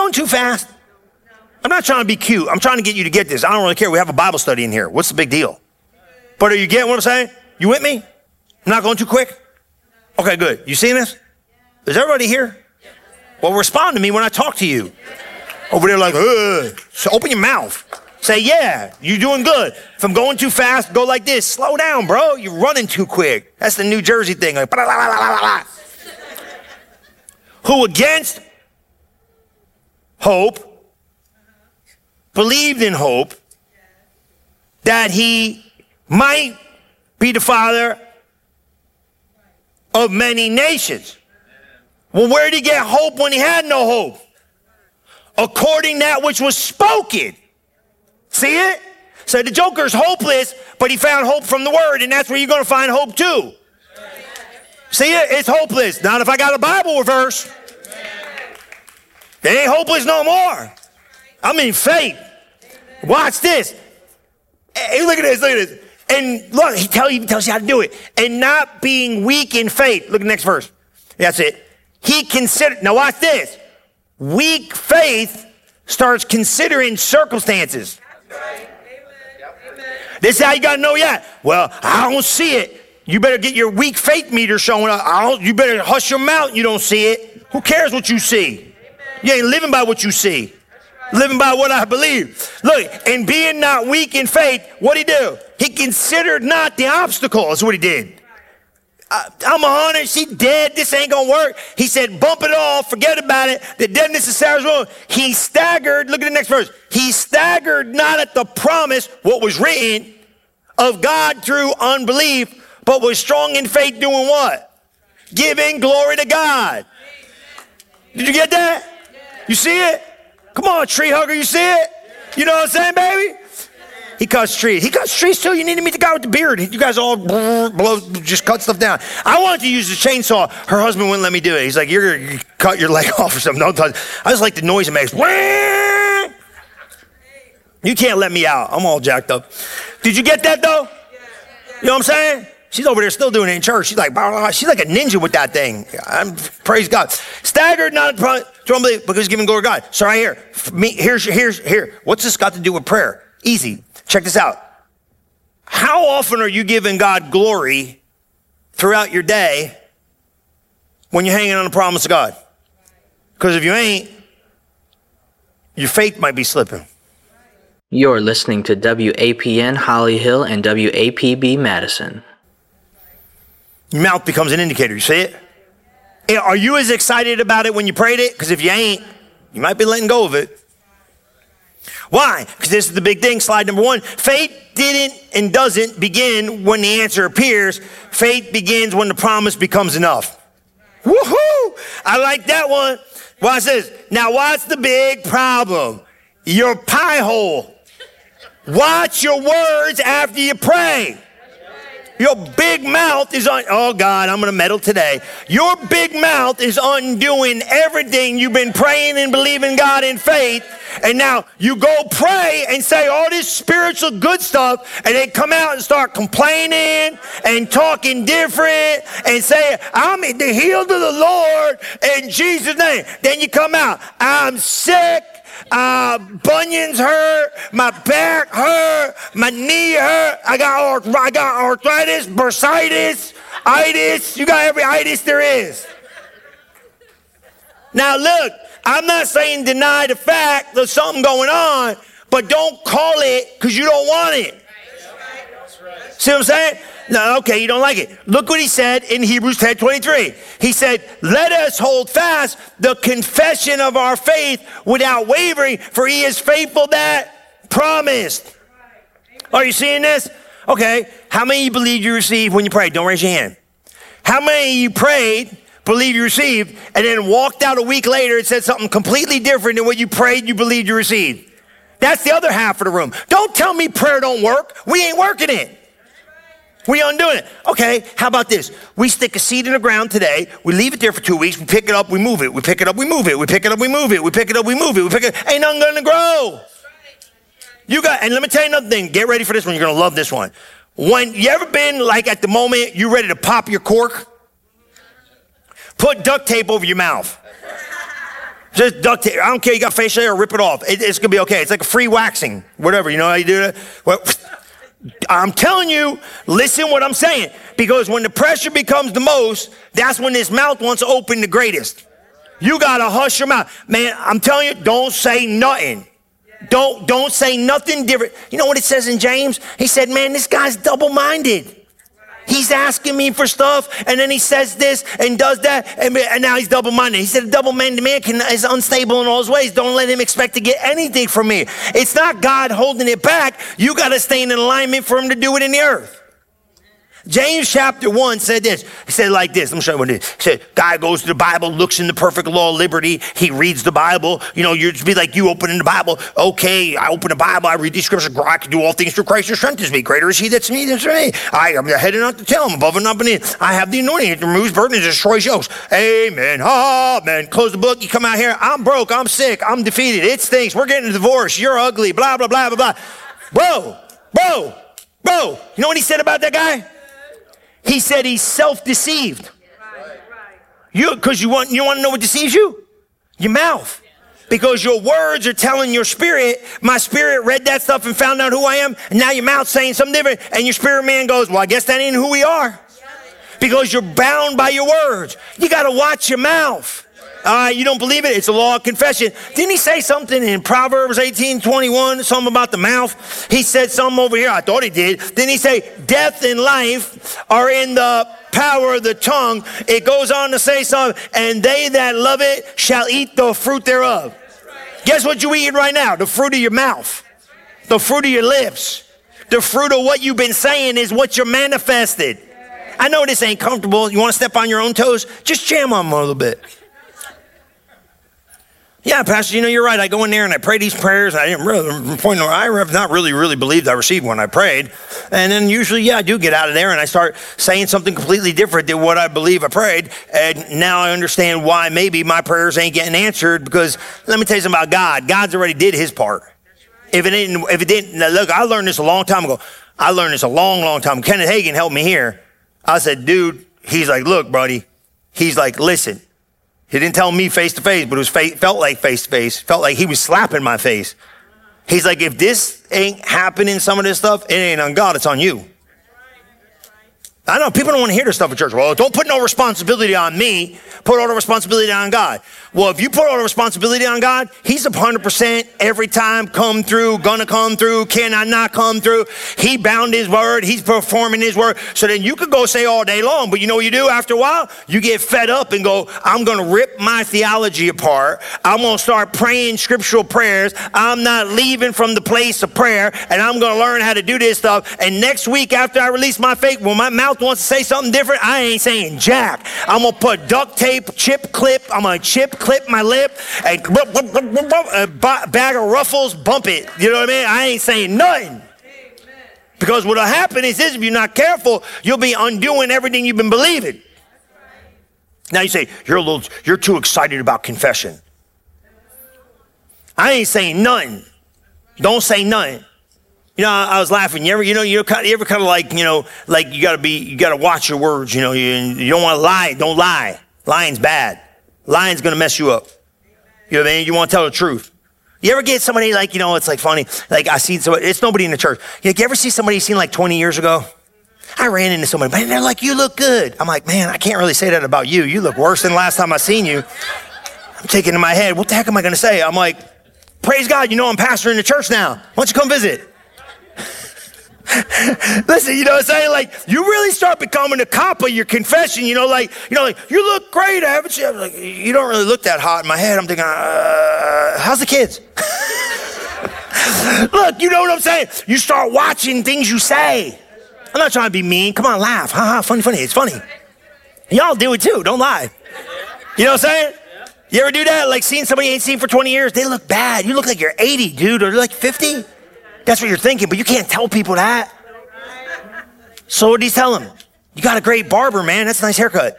going too fast? I'm not trying to be cute. I'm trying to get you to get this. I don't really care. We have a Bible study in here. What's the big deal? But are you getting what I'm saying? You with me? I'm not going too quick? Okay, good. You seeing this? Is everybody here? Well, respond to me when I talk to you. Over there like, so open your mouth. Say, yeah, you're doing good. If I'm going too fast, go like this. Slow down, bro. You're running too quick. That's the New Jersey thing. Like, blah, blah, blah, blah, blah. Who against hope, believed in hope, that he might be the father of many nations. Well, where did he get hope when he had no hope? According that which was spoken. See it? So the joker's hopeless, but he found hope from the word, and that's where you're going to find hope too. See it? It's hopeless. Not if I got a Bible verse. It ain't hopeless no more. I'm in faith. Watch this. Hey, look at this, look at this. And look, he tells you how to do it. And not being weak in faith. Look at the next verse. That's it. He considered, now watch this. Weak faith starts considering circumstances. This is how you got to know yet. Well, I don't see it. You better get your weak faith meter showing up. You better hush your mouth. You don't see it. Who cares what you see? You ain't living by what you see. Living by what I believe. Look, and being not weak in faith, what'd he do? He considered not the obstacle. That's what he did. I'm 100, she dead, this ain't gonna work. He said, bump it off, forget about it. The deadness of Sarah's womb. He staggered, look at the next verse. He staggered not at the promise, what was written, of God through unbelief, but was strong in faith doing what? Giving glory to God. Did you get that? You see it? Come on, tree hugger, you see it? You know what I'm saying, baby? He cuts trees. He cuts trees too. You need to meet the guy with the beard. You guys all just cut stuff down. I wanted to use the chainsaw. Her husband wouldn't let me do it. He's like, you're going to cut your leg off or something. Don't touch. I just like the noise it makes. You can't let me out. I'm all jacked up. Did you get that though? You know what I'm saying? She's over there still doing it in church. She's like, blah, blah, blah. She's like a ninja with that thing. Praise God. Staggered, not to unbelief, because he's giving glory to God. So right here, here. What's this got to do with prayer? Easy. Check this out. How often are you giving God glory throughout your day when you're hanging on the promise of God? Because if you ain't, your faith might be slipping. You're listening to WAPN Holly Hill and WAPB Madison. Your mouth becomes an indicator. You see it? Are you as excited about it when you prayed it? Because if you ain't, you might be letting go of it. Why? Because this is the big thing, slide number 1. Faith didn't and doesn't begin when the answer appears. Faith begins when the promise becomes enough. Woohoo! I like that one. Watch this. Now what's the big problem? Your pie hole. Watch your words after you pray. Your big mouth is on, oh God, I'm going to meddle today. Your big mouth is undoing everything you've been praying and believing God in faith. And now you go pray and say all this spiritual good stuff, and they come out and start complaining and talking different and say, I'm the healed of the Lord in Jesus' name. Then you come out, I'm sick. Bunions hurt, my back hurt, my knee hurt, I got arthritis, bursitis, itis, you got every itis there is. Now look, I'm not saying deny the fact there's something going on, but don't call it because you don't want it. See what I'm saying? No, okay, you don't like it. Look what he said in Hebrews 10:23. He said, let us hold fast the confession of our faith without wavering, for he is faithful that promised. Are you seeing this? Okay, how many of you believe you received when you prayed? Don't raise your hand. How many of you prayed, believe you received, and then walked out a week later and said something completely different than what you prayed you believed you received? That's the other half of the room. Don't tell me prayer don't work. We ain't working it. We undoing it. Okay, how about this? We stick a seed in the ground today. We leave it there for 2 weeks. We pick it up, we move it. We pick it up, we move it. We pick it up, we move it. We pick it up, we move it. We pick it up. Ain't nothing going to grow. And let me tell you another thing. Get ready for this one. You're going to love this one. When you ever been like at the moment you're ready to pop your cork? Put duct tape over your mouth. Just duct tape. I don't care. You got facial hair, rip it off. It's going to be okay. It's like a free waxing, whatever. You know how you do that? Well, I'm telling you, listen what I'm saying. Because when the pressure becomes the most, that's when this mouth wants to open the greatest. You got to hush your mouth. Man, I'm telling you, don't say nothing. Don't say nothing different. You know what it says in James? He said, man, this guy's double-minded. He's asking me for stuff, and then he says this and does that, and now he's double-minded. He said, a double-minded man is unstable in all his ways. Don't let him expect to get anything from me. It's not God holding it back. You got to stay in alignment for him to do it in the earth. James chapter 1 said this. He said like this. Let me show you what it is. He said, guy goes to the Bible, looks in the perfect law of liberty. He reads the Bible. You know, you'd be like you opening the Bible. Okay, I open the Bible. I read these scriptures. I can do all things through Christ who strengthens me. Greater is he that's me than me. I am the head and not the tail. I'm above and not beneath. I have the anointing. It removes burdens, destroys yokes. Amen. Amen. Close the book. You come out here. I'm broke. I'm sick. I'm defeated. It stinks. We're getting a divorce. You're ugly. Blah, blah, blah, blah, blah. Bro. You know what he said about that guy? He said he's self-deceived. Because you want to know what deceives you? Your mouth. Because your words are telling your spirit, my spirit read that stuff and found out who I am, and now your mouth's saying something different, and your spirit man goes, well, I guess that ain't who we are. Because you're bound by your words. You got to watch your mouth. You don't believe it? It's a law of confession. Didn't he say something in Proverbs 18:21, something about the mouth? He said something over here. I thought he did. Didn't he say death and life are in the power of the tongue? It goes on to say something, and they that love it shall eat the fruit thereof. Guess what you're eating right now? The fruit of your mouth. The fruit of your lips. The fruit of what you've been saying is what you're manifested. I know this ain't comfortable. You want to step on your own toes? Just jam on them a little bit. Yeah, Pastor, you know, you're right. I go in there and I pray these prayers. I didn't really, I have not really believed I received when I prayed. And then usually, I do get out of there and I start saying something completely different than what I believe I prayed. And now I understand why maybe my prayers ain't getting answered, because let me tell you something about God. God's already did his part. If it didn't, look, I learned this a long time ago. I learned this a long time. Kenneth Hagin helped me here. I said, dude, he's like, look, buddy. He's like, listen. He didn't tell me face to face, but it felt like face to face. Felt like he was slapping my face. He's like, if this ain't happening, some of this stuff, it ain't on God, it's on you. I know people don't want to hear this stuff at church. Well, don't put no responsibility on me. Put all the responsibility on God. Well, if you put all the responsibility on God, he's 100% every time come through, gonna come through, cannot not come through. He bound his word. He's performing his word. So then you could go say all day long, but you know what you do after a while? You get fed up and go, I'm going to rip my theology apart. I'm going to start praying scriptural prayers. I'm not leaving from the place of prayer, and I'm going to learn how to do this stuff. And next week after I release my faith, when my mouth wants to say something different, I ain't saying jack. I'm going to put duct tape, chip clip. I'm going to chip clip my lip and a bag of Ruffles, bump it. You know what I mean? I ain't saying nothing. Because what'll happen is this: if you're not careful, you'll be undoing everything you've been believing. Now you say, you're too excited about confession. I ain't saying nothing. Don't say nothing. You know, I was laughing. You ever kind of like, like you gotta watch your words. You know, you don't want to lie. Don't lie. Lying's bad. Lying's gonna mess you up. You know what I mean? You want to tell the truth. You ever get somebody like, it's like funny. Like I see somebody, it's nobody in the church. You ever see somebody you seen like 20 years ago? I ran into somebody, man, they're like, you look good. I'm like, man, I can't really say that about you. You look worse than last time I seen you. I'm taking in my head, what the heck am I gonna say? I'm like, praise God, I'm pastoring the church now. Why don't you come visit? Listen, you know what I'm saying? Like, you really start becoming a cop of your confession, like, you look great, haven't you? I'm like, you don't really look that hot. In my head, I'm thinking, how's the kids? Look, you know what I'm saying? You start watching things you say. I'm not trying to be mean. Come on, laugh. Ha, funny. It's funny. Y'all do it too. Don't lie. You know what I'm saying? You ever do that? Like seeing somebody you ain't seen for 20 years, they look bad. You look like you're 80, dude, or like 50. That's what you're thinking, but you can't tell people that. So what do you tell them? You got a great barber, man. That's a nice haircut.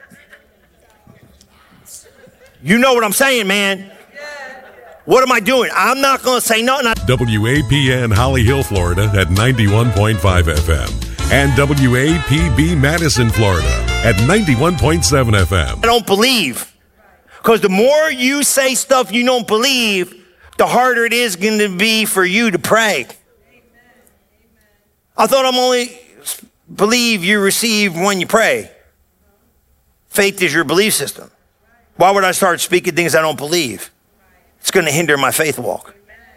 You know what I'm saying, man. What am I doing? I'm not going to say nothing. WAPN Holly Hill, Florida at 91.5 FM. And WAPB Madison, Florida at 91.7 FM. I don't believe. Because the more you say stuff you don't believe, the harder it is going to be for you to pray. I thought I'm only believe you receive when you pray. Faith is your belief system. Why would I start speaking things I don't believe? It's going to hinder my faith walk.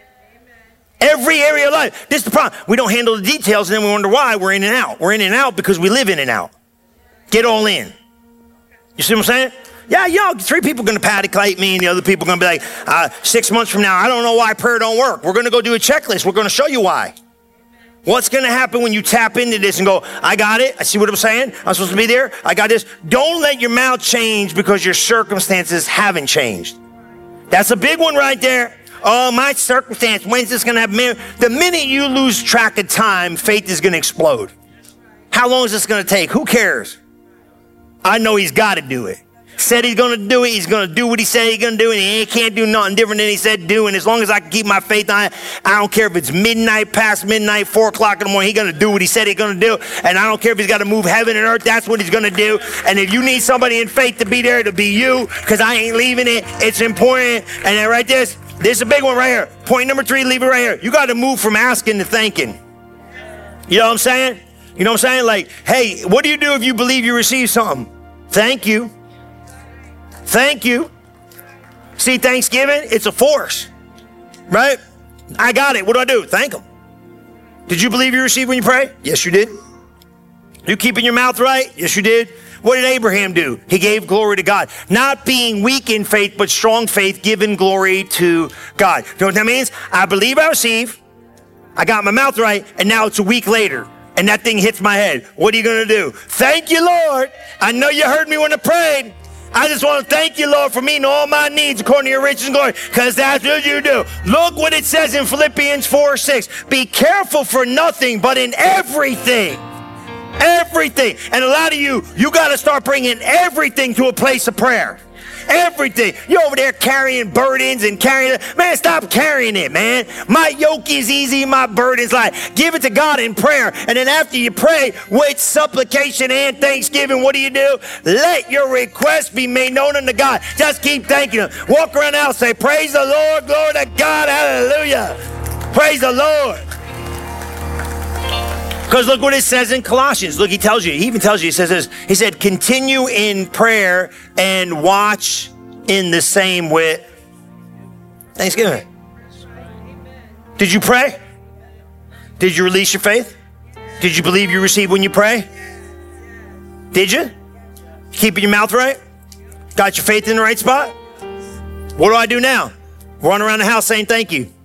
Every area of life. This is the problem. We don't handle the details and then we wonder why we're in and out. We're in and out because we live in and out. Get all in. You see what I'm saying? Yeah, 3 people are going to paddicate me and the other people are going to be like, 6 months from now, I don't know why prayer don't work. We're going to go do a checklist. We're going to show you why. What's going to happen when you tap into this and go, I got it. I see what I'm saying. I'm supposed to be there. I got this. Don't let your mouth change because your circumstances haven't changed. That's a big one right there. Oh, my circumstance, when's this going to happen? The minute you lose track of time, faith is going to explode. How long is this going to take? Who cares? I know he's got to do it. Said he's going to do it. He's going to do what he said he's going to do, and he can't do nothing different than he said do. And as long as I can keep my faith on it, I don't care if it's midnight, past midnight, 4 o'clock in the morning, he's going to do what he said he's going to do. And I don't care if he's got to move heaven and earth, that's what he's going to do. And if you need somebody in faith to be there, to be you, because I ain't leaving it. It's important. And then right this is a big one right here. Point number 3, leave it right here. You got to move from asking to thanking. You know what I'm saying? You know what I'm saying? Like, hey, what do you do if you believe you receive something? Thank you. Thank you. See, Thanksgiving, it's a force, right? I got it. What do? Thank him. Did you believe you received when you pray? Yes, you did. You keeping your mouth right? Yes, you did. What did Abraham do? He gave glory to God. Not being weak in faith, but strong faith, giving glory to God. You know what that means? I believe I receive. I got my mouth right, and now it's a week later, and that thing hits my head. What are you going to do? Thank you, Lord. I know you heard me when I prayed. I just want to thank you, Lord, for meeting all my needs according to your riches and glory, because that's what you do. Look what it says in Philippians 4:6. Be careful for nothing, but in everything. Everything. And a lot of you got to start bringing everything to a place of prayer. Everything. You're over there carrying burdens and carrying. Man, stop carrying it, man. My yoke is easy, my burden's light. Give it to God in prayer. And then after you pray with supplication and thanksgiving, what do? Let your request be made known unto God. Just keep thanking him. Walk around the house, say, praise the Lord, glory to God, hallelujah. Praise the Lord. Because look what it says in Colossians. Look, he even tells you, he says this. He said, continue in prayer and watch in the same with thanksgiving. Did you pray? Did you release your faith? Did you believe you receive when you pray? Did you? Keeping your mouth right? Got your faith in the right spot? What do I do now? Run around the house saying thank you.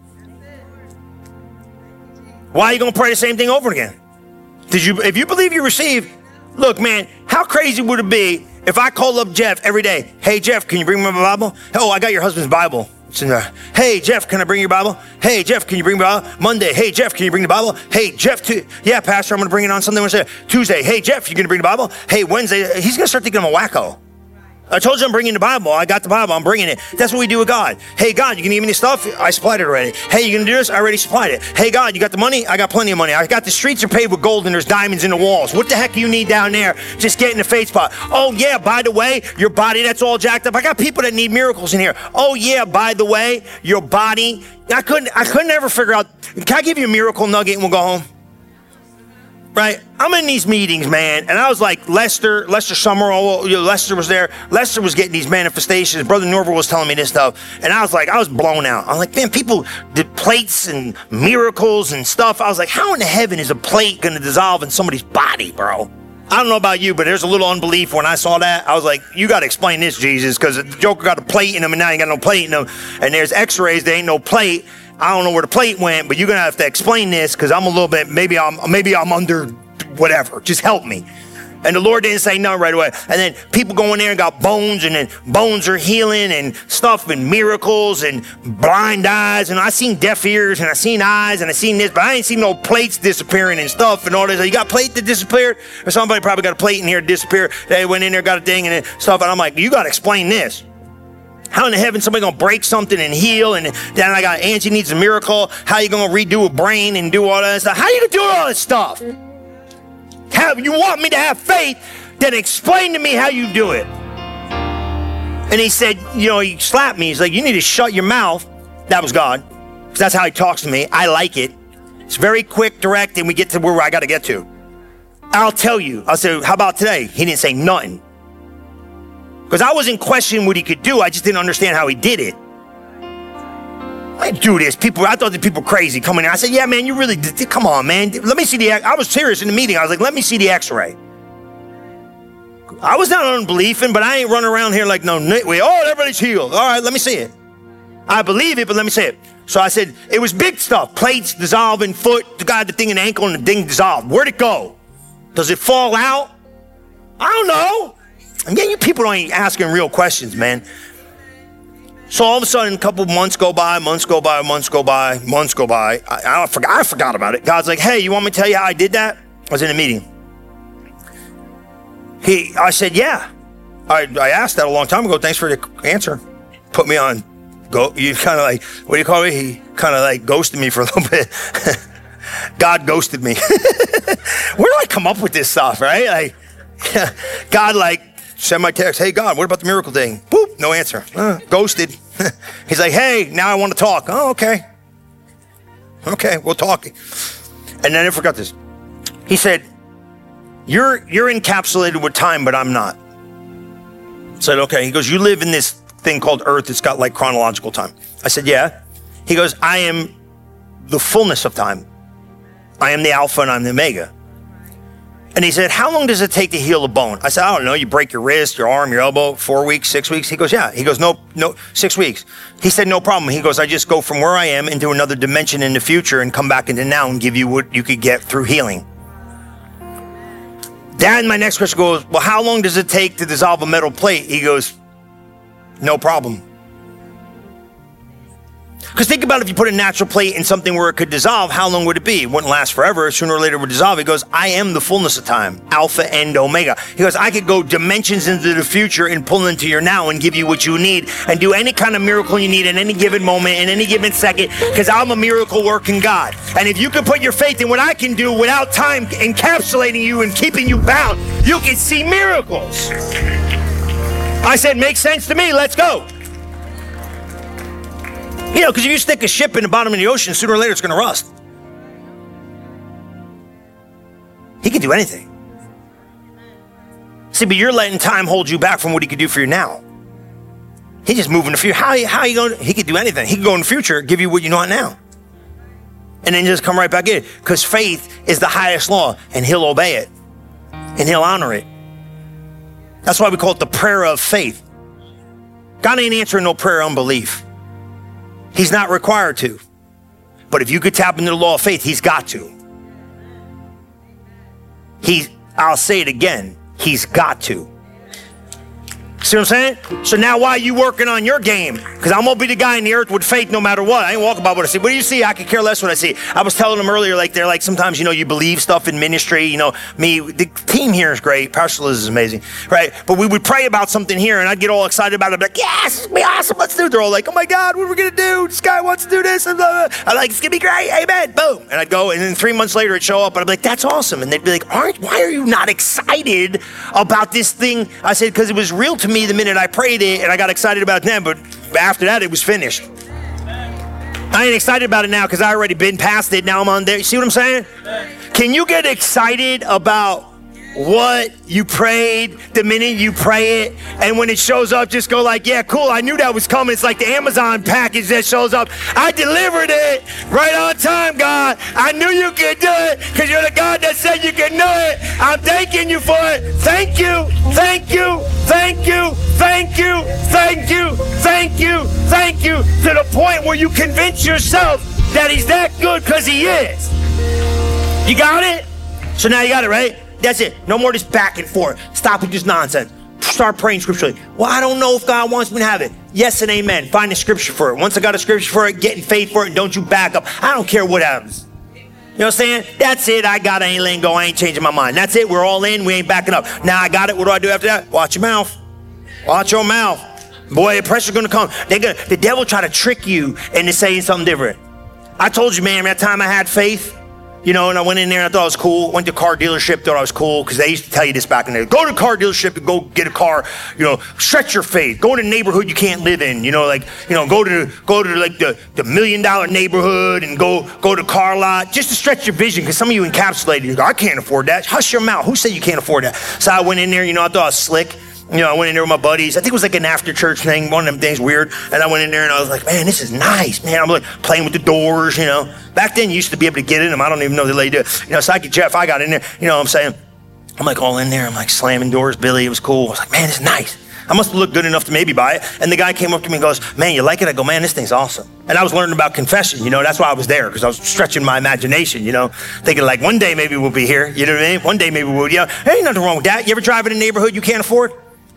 Why are you going to pray the same thing over again? If you believe you receive, look, man, how crazy would it be if I call up Jeff every day? Hey, Jeff, can you bring me my Bible? Oh, I got your husband's Bible. It's in there. Hey, Jeff, can I bring your Bible? Hey, Jeff, can you bring the Bible? Monday, hey, Jeff, can you bring the Bible? Hey, Jeff, yeah, Pastor, I'm going to bring it on Sunday, Wednesday. Tuesday, hey, Jeff, you going to bring the Bible? Hey, Wednesday, he's going to start thinking I'm a wacko. I told you I'm bringing the Bible. I got the Bible. I'm bringing it. That's what we do with God. Hey, God, you can give me any stuff? I supplied it already. Hey, you going to do this? I already supplied it. Hey, God, you got the money? I got plenty of money. I got the streets are paved with gold and there's diamonds in the walls. What the heck do you need down there? Just get in the faith spot. Oh, yeah, by the way, your body, that's all jacked up. I got people that need miracles in here. Oh, yeah, by the way, your body. I couldn't ever figure out. Can I give you a miracle nugget and we'll go home? Right? I'm in these meetings, man, and I was like, Lester Summerall, Lester was there. Lester was getting these manifestations. Brother Norval was telling me this stuff, and I was blown out. I was like, man, people did plates and miracles and stuff. I was like, how in heaven is a plate going to dissolve in somebody's body, bro? I don't know about you, but there's a little unbelief when I saw that. I was like, you got to explain this, Jesus, because the Joker got a plate in him, and now he got no plate in him, and there's x-rays, there ain't no plate. I don't know where the plate went, but you're going to have to explain this because I'm a little bit, maybe I'm under whatever. Just help me. And the Lord didn't say no right away. And then people go in there and got bones, and then bones are healing and stuff and miracles and blind eyes. And I seen deaf ears and I seen eyes and I seen this, but I ain't seen no plates disappearing and stuff and all this. You got a plate that disappeared? Or somebody probably got a plate in here to disappear. They went in there, got a thing and stuff. And I'm like, you got to explain this. How in the heaven somebody gonna break something and heal? And then I got Angie needs a miracle. How you gonna redo a brain and do all that stuff? How you gonna do all this stuff? How you want me to have faith? Then explain to me how you do it. And he said, he slapped me. He's like, you need to shut your mouth. That was God. Because that's how he talks to me. I like it. It's very quick, direct, and we get to where I got to get to. I'll tell you. I said, how about today? He didn't say nothing. Because I wasn't questioning what he could do. I just didn't understand how he did it. I do this. I thought the people were crazy coming in. I said, yeah, man, you really did. Come on, man. Let me see I was serious in the meeting. I was like, let me see the x-ray. I was not unbelieving, but I ain't running around here like no nitwit. Oh, everybody's healed. All right, let me see it. I believe it, but let me see it. So I said, it was big stuff. Plates dissolving, foot, got the thing in the ankle, and the thing dissolved. Where'd it go? Does it fall out? I don't know. Again, you people ain't asking real questions, man. So all of a sudden, a couple of months go by. I forgot about it. God's like, hey, you want me to tell you how I did that? I was in a meeting. I said, yeah. I asked that a long time ago. Thanks for the answer. Put me on. You kind of like, what do you call it? He kind of like ghosted me for a little bit. God ghosted me. Where do I come up with this stuff, right? Like, God like, send my text. Hey, God, what about the miracle thing? Boop, no answer. Ghosted. He's like, hey, now I want to talk. Oh, okay. Okay, we'll talk. And then I forgot this. He said, you're encapsulated with time, but I'm not. I said, okay. He goes, you live in this thing called Earth. It's got like chronological time. I said, yeah. He goes, I am the fullness of time. I am the Alpha and I'm the Omega. And he said, how long does it take to heal a bone? I said, I don't know. You break your wrist, your arm, your elbow, 4 weeks, 6 weeks. He goes, yeah. He goes, no, 6 weeks. He said, no problem. He goes, I just go from where I am into another dimension in the future and come back into now and give you what you could get through healing. Then my next question goes, well, how long does it take to dissolve a metal plate? He goes, no problem. Because think about if you put a natural plate in something where it could dissolve, how long would it be? It wouldn't last forever. Sooner or later it would dissolve. He goes, I am the fullness of time, Alpha and Omega. He goes, I could go dimensions into the future and pull into your now and give you what you need and do any kind of miracle you need in any given moment, in any given second, because I'm a miracle working God. And if you can put your faith in what I can do without time encapsulating you and keeping you bound, you can see miracles. I said, makes sense to me. Let's go. Because if you stick a ship in the bottom of the ocean, sooner or later it's going to rust. He can do anything. See, but you're letting time hold you back from what he could do for you now. He's just moving the future. How you going? He could do anything. He can go in the future, give you what you know now. And then just come right back in. Because faith is the highest law, and he'll obey it. And he'll honor it. That's why we call it the prayer of faith. God ain't answering no prayer of unbelief. He's not required to. But if you could tap into the law of faith, he's got to. I'll say it again, he's got to. See what I'm saying? So now why are you working on your game? Because I'm going to be the guy in the earth with faith no matter what. I ain't walking about what I see. What do you see? I could care less what I see. I was telling them earlier, like, they're like, sometimes, you believe stuff in ministry. The team here is great. Pastor Liz is amazing, right? But we would pray about something here, and I'd get all excited about it. I'd be like, yes, it's going to be awesome. Let's do it. They're all like, oh my God, what are we going to do? This guy wants to do this. And blah, blah. I'm like, it's going to be great. Amen. Boom. And I'd go, and then 3 months later, it'd show up, and I'd be like, that's awesome. And they'd be like, why are you not excited about this thing? I said, because it was real to me the minute I prayed it, and I got excited about it then, but after that, it was finished. I ain't excited about it now because I already been past it. Now I'm on there. You see what I'm saying? Can you get excited about what you prayed the minute you pray it, and when it shows up, just go like, yeah, cool, I knew that was coming. It's like the Amazon package that shows up. I delivered it right on time, God. I knew you could do it because you're the God that said you could do it. I'm thanking you for it. Thank you, thank you, thank you, thank you, thank you, thank you, thank you, to the point where you convince yourself that he's that good because he is. You got it? So now you got it, right? That's it. No more just back and forth. Stop with this nonsense. Start praying scripturally. Well, I don't know if God wants me to have it. Yes and amen. Find a scripture for it. Once I got a scripture for it, get in faith for it, and don't you back up. I don't care what happens. You know what I'm saying? That's it. I ain't letting go. I ain't changing my mind. That's it. We're all in. We ain't backing up. Now I got it. What do I do after that? Watch your mouth. Watch your mouth. Boy, the pressure's going to come. The devil try to trick you into saying something different. I told you, man, that time I had faith, You know, and I went in there and I thought it was cool. Went to a car dealership, thought I was cool, because they used to tell you this back in the day. Go to a car dealership and go get a car, you know, stretch your faith. Go in a neighborhood you can't live in, you know, like, you know, go to like the $1 million neighborhood and go to car lot just to stretch your vision, because some of you encapsulated. You go, I can't afford that. Hush your mouth. Who said you can't afford that? So I went in there, you know, I thought I was slick. You know, I went in there with my buddies. I think it was like an after church thing, one of them things weird. And I went in there and I was like, man, this is nice, man. I'm like playing with the doors, you know. Back then you used to be able to get in them. I don't even know the lady did. You know, Psychic Jeff, I got in there, you know what I'm saying? I'm like all in there. I'm like slamming doors. Billy, it was cool. I was like, man, this is nice. I must have looked good enough to maybe buy it. And the guy came up to me and goes, man, you like it? I go, man, this thing's awesome. And I was learning about confession, you know, that's why I was there, because I was stretching my imagination, you know, thinking like one day maybe we'll be here, you know what I mean? One day maybe we'll, you know, there ain't nothing wrong with that. You ever drive in a neighborhood you can't afford?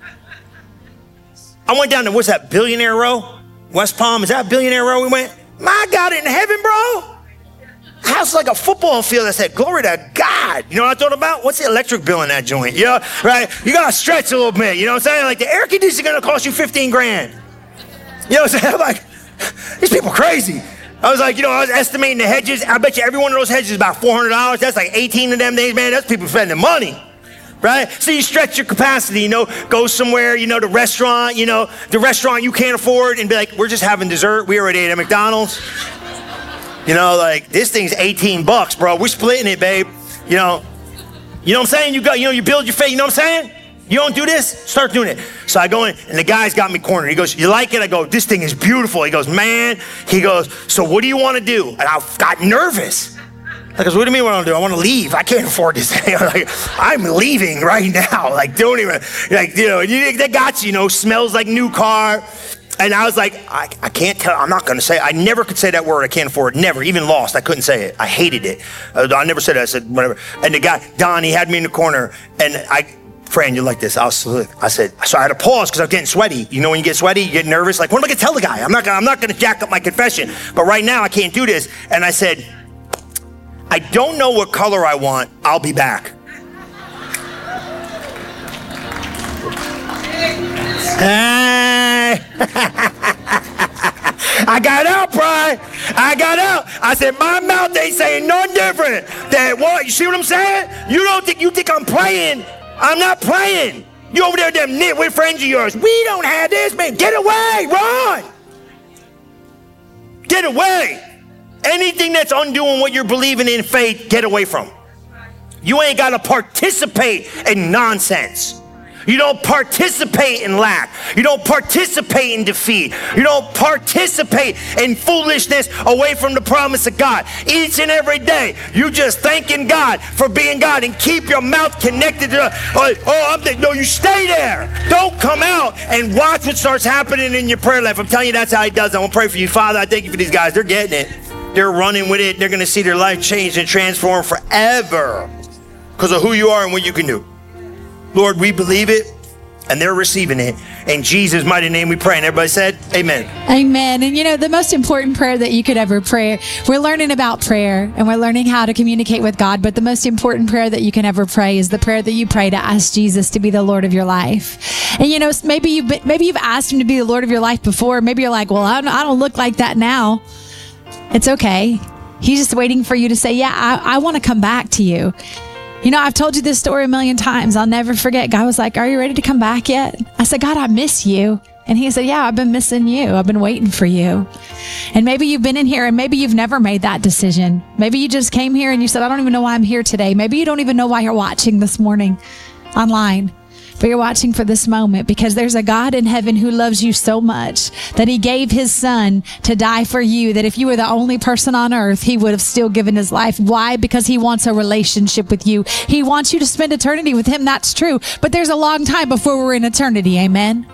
I went down to, what's that, Billionaire Row? West Palm, is that Billionaire Row we went? My God, in heaven, bro. House like a football field. I said, glory to God. You know what I thought about? What's the electric bill in that joint? You know, right? You got to stretch a little bit. You know what I'm saying? Like the air conditioner going to cost you 15 grand. You know what I'm saying? I'm like, these people crazy. I was like, you know, I was estimating the hedges. I bet you every one of those hedges is about $400. That's like 18 of them days, man. That's people spending money. Right? So you stretch your capacity, you know, go somewhere, you know, the restaurant you can't afford, and be like, we're just having dessert. We already ate at McDonald's. You know, like this thing's $18, bro. We're splitting it, babe. You know what I'm saying? You build your faith, you know what I'm saying? You don't do this, start doing it. So I go in and the guy's got me cornered. He goes, you like it? I go, this thing is beautiful. He goes, man. He goes, so what do you want to do? And I got nervous. I goes, what do you mean what I want to do? I want to leave. I can't afford this thing. Like, I'm leaving right now. Like, don't even, like, you know, they got you, you know, smells like new car. And I was like, I can't tell, I'm not going to say, I never could say that word, I can't afford it, never, even lost, I couldn't say it. I hated it. I never said it, I said, whatever. And the guy, Don, he had me in the corner, and Fran, you like this? I said, so I had to pause because I was getting sweaty. You know when you get sweaty, you get nervous, like, what am I going to tell the guy? I'm not going to jack up my confession, but right now I can't do this. And I said, I don't know what color I want. I'll be back. I got out, Brian. I got out. I said, my mouth ain't saying nothing different. That what? You see what I'm saying? You think I'm playing? I'm not playing. You over there, them nitwit friends of yours. We don't have this, man. Get away, run. Get away. Anything that's undoing what you're believing in faith, get away from. You ain't got to participate in nonsense. You don't participate in lack. You don't participate in defeat. You don't participate in foolishness away from the promise of God. Each and every day, you just thanking God for being God, and keep your mouth connected to, no, you stay there. Don't come out and watch what starts happening in your prayer life. I'm telling you, that's how he does it. I want to pray for you. Father, I thank you for these guys. They're getting it. They're running with it. They're going to see their life change and transform forever because of who you are and what you can do. Lord, we believe it, and they're receiving it. In Jesus' mighty name we pray. And everybody said, amen. Amen. And you know, the most important prayer that you could ever pray, we're learning about prayer and we're learning how to communicate with God. But the most important prayer that you can ever pray is the prayer that you pray to ask Jesus to be the Lord of your life. And you know, maybe you've asked him to be the Lord of your life before. Maybe you're like, well, I don't look like that now. It's okay. He's just waiting for you to say, yeah, I want to come back to you. You know, I've told you this story a million times. I'll never forget. God was like, are you ready to come back yet? I said, God, I miss you. And he said, yeah, I've been missing you. I've been waiting for you. And maybe you've been in here and maybe you've never made that decision. Maybe you just came here and you said, I don't even know why I'm here today. Maybe you don't even know why you're watching this morning online. But you're watching for this moment because there's a God in heaven who loves you so much that he gave his son to die for you, that if you were the only person on earth, he would have still given his life. Why? Because he wants a relationship with you. He wants you to spend eternity with him. That's true. But there's a long time before we're in eternity. Amen.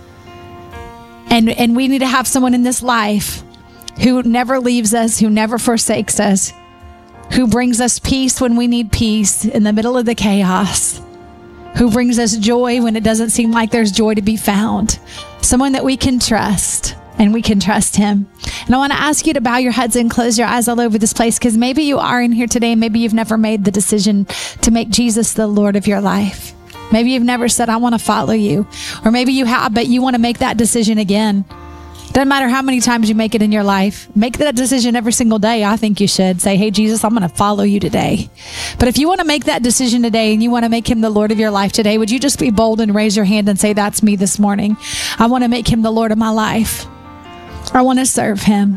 And we need to have someone in this life who never leaves us, who never forsakes us, who brings us peace when we need peace in the middle of the chaos, who brings us joy when it doesn't seem like there's joy to be found. Someone that we can trust, and we can trust him. And I want to ask you to bow your heads and close your eyes all over this place, because maybe you are in here today and maybe you've never made the decision to make Jesus the Lord of your life. Maybe you've never said, I want to follow you. Or maybe you have, but you want to make that decision again. Doesn't matter how many times you make it in your life. Make that decision every single day. I think you should say, hey, Jesus, I'm going to follow you today. But if you want to make that decision today and you want to make him the Lord of your life today, would you just be bold and raise your hand and say, that's me this morning. I want to make him the Lord of my life. I want to serve him.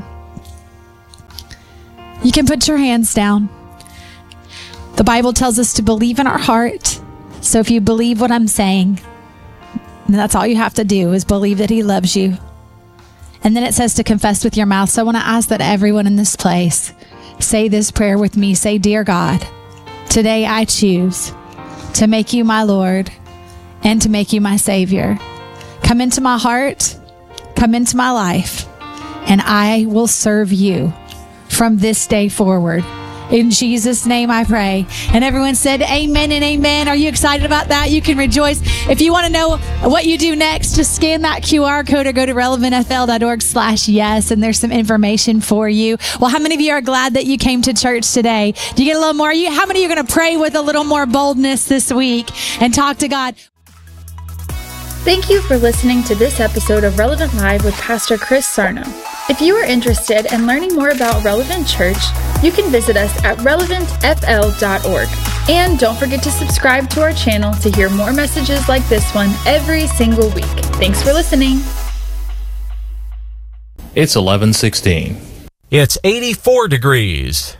You can put your hands down. The Bible tells us to believe in our heart. So if you believe what I'm saying, then that's all you have to do is believe that he loves you. And then it says to confess with your mouth. So I want to ask that everyone in this place say this prayer with me. Say, dear God, today I choose to make you my Lord and to make you my Savior. Come into my heart, come into my life, and I will serve you from this day forward. In Jesus' name I pray. And everyone said amen and amen. Are you excited about that? You can rejoice. If you want to know what you do next, just scan that QR code or go to relevantfl.org/yes, and there's some information for you. Well, how many of you are glad that you came to church today? Do you get a little more? How many of you are going to pray with a little more boldness this week and talk to God? Thank you for listening to this episode of Relevant Live with Pastor Chris Sarno. If you are interested in learning more about Relevant Church, you can visit us at relevantfl.org. And don't forget to subscribe to our channel to hear more messages like this one every single week. Thanks for listening. It's 11:16. It's 84 degrees.